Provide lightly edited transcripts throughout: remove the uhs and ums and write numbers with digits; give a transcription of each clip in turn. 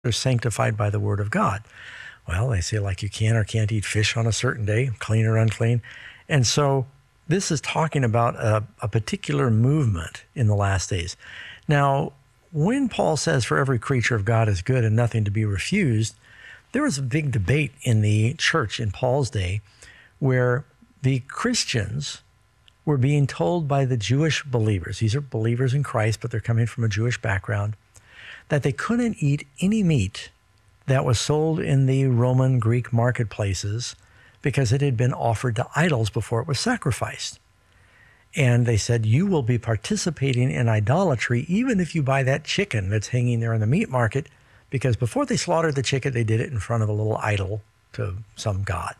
They're sanctified by the word of God. Well, they say like you can or can't eat fish on a certain day, clean or unclean. And so this is talking about a particular movement in the last days. Now, when Paul says for every creature of God is good and nothing to be refused, there was a big debate in the church in Paul's day where the Christians were being told by the Jewish believers, these are believers in Christ, but they're coming from a Jewish background, that they couldn't eat any meat that was sold in the Roman Greek marketplaces because it had been offered to idols before it was sacrificed. And they said, you will be participating in idolatry even if you buy that chicken that's hanging there in the meat market, because before they slaughtered the chicken, they did it in front of a little idol to some god.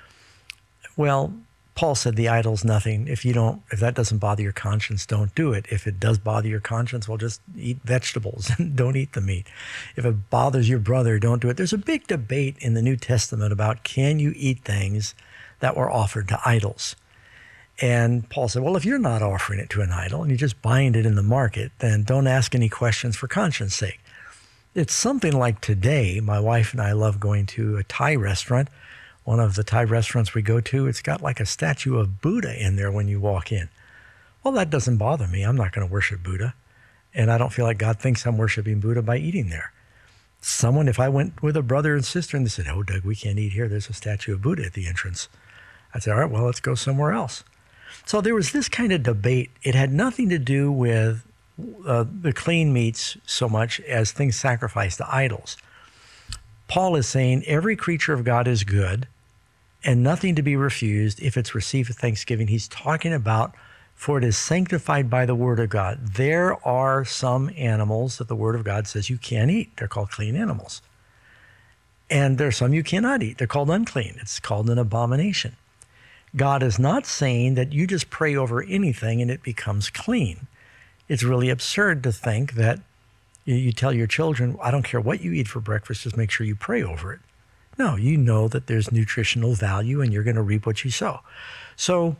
Well, Paul said the idol's nothing. If that doesn't bother your conscience, don't do it. If it does bother your conscience, well, just eat vegetables and don't eat the meat. If it bothers your brother, don't do it. There's a big debate in the New Testament about can you eat things that were offered to idols? And Paul said, well, if you're not offering it to an idol and you're just buying it in the market, then don't ask any questions for conscience sake. It's something like today, my wife and I love going to a Thai restaurant. One of the Thai restaurants we go to, it's got like a statue of Buddha in there when you walk in. Well, that doesn't bother me. I'm not going to worship Buddha. And I don't feel like God thinks I'm worshiping Buddha by eating there. If I went with a brother and sister and they said, oh, Doug, we can't eat here. There's a statue of Buddha at the entrance. I'd say, all right, well, let's go somewhere else. So there was this kind of debate. It had nothing to do with the clean meats so much as things sacrificed to idols. Paul is saying every creature of God is good and nothing to be refused if it's received with thanksgiving. He's talking about, for it is sanctified by the word of God. There are some animals that the word of God says you can't eat. They're called clean animals. And there are some you cannot eat. They're called unclean. It's called an abomination. God is not saying that you just pray over anything and it becomes clean. It's really absurd to think that you tell your children, I don't care what you eat for breakfast, just make sure you pray over it. No, you know that there's nutritional value and you're going to reap what you sow. So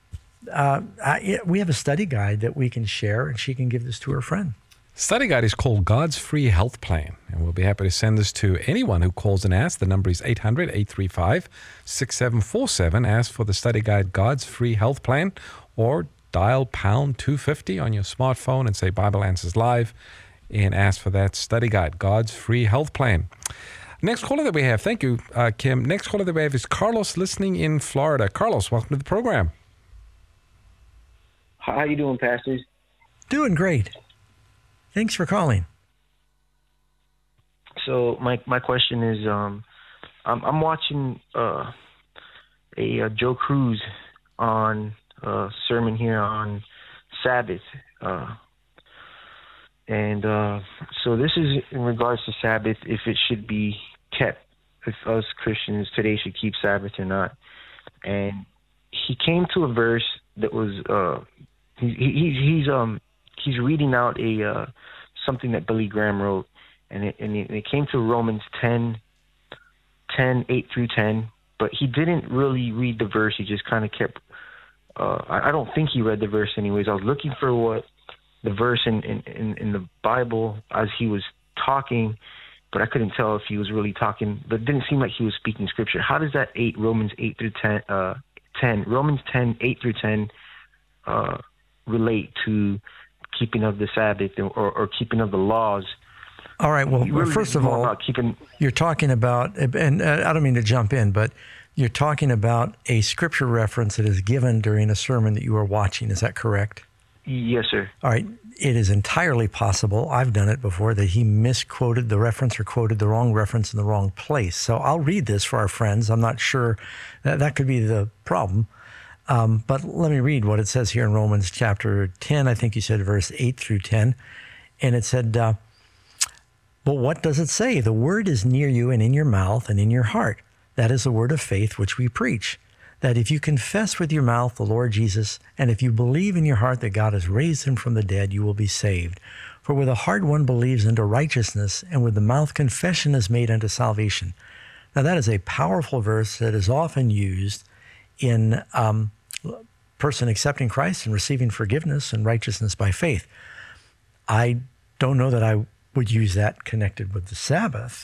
we have a study guide that we can share, and she can give this to her friend. Study guide is called God's Free Health Plan, and we'll be happy to send this to anyone who calls and asks. The number is 800-835-6747. Ask for the study guide, God's Free Health Plan, or dial pound 250 on your smartphone and say Bible Answers Live and ask for that study guide, God's Free Health Plan. Next caller that we have, thank you, Kim. Next caller that we have is Carlos, listening in Florida. Carlos, welcome to the program. How you doing, pastors? Doing great. Thanks for calling. So my question is, I'm watching a Joe Cruz on a sermon here on Sabbath, and so this is in regards to Sabbath, if it should be kept, if us Christians today should keep Sabbath or not. And he came to a verse that was he's reading out something that Billy Graham wrote, and it came to Romans 10, 8 through 10, but he didn't really read the verse. He just kind of kept, I don't think he read the verse anyways. I was looking for what the verse in the Bible as he was talking, but I couldn't tell if he was really talking, but it didn't seem like he was speaking scripture. How does that Romans 8 through 10, Romans 10, 8 through 10, relate to keeping of the Sabbath or keeping of the laws? All right. Well, really first of all, you're talking about, and I don't mean to jump in, but you're talking about a scripture reference that is given during a sermon that you are watching. Is that correct? Yes, sir. All right. It is entirely possible, I've done it before, that he misquoted the reference or quoted the wrong reference in the wrong place. So I'll read this for our friends. I'm not sure that could be the problem. But let me read what it says here in Romans chapter 10. I think you said verse 8 through 10. And it said, but what does it say? The word is near you and in your mouth and in your heart. That is the word of faith which we preach. That if you confess with your mouth the Lord Jesus, and if you believe in your heart that God has raised him from the dead, you will be saved. For with the heart one believes unto righteousness, and with the mouth confession is made unto salvation. Now that is a powerful verse that is often used in person accepting Christ and receiving forgiveness and righteousness by faith. I don't know that I would use that connected with the Sabbath